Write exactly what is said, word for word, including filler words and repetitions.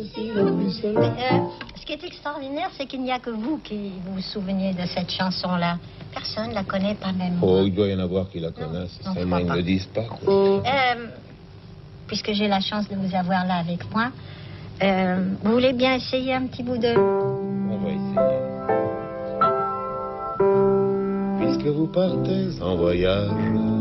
Mais, euh, ce qui est extraordinaire, c'est qu'il n'y a que vous qui vous vous souveniez de cette chanson-là. Personne ne la connaît, pas même moi. Oh, il doit y en avoir qui la connaissent. Non, Seulement, ils ne le disent pas. Quoi. Euh, puisque j'ai la chance de vous avoir là avec moi, euh, vous voulez bien essayer un petit bout de... On va essayer. Puisque vous partez en voyage...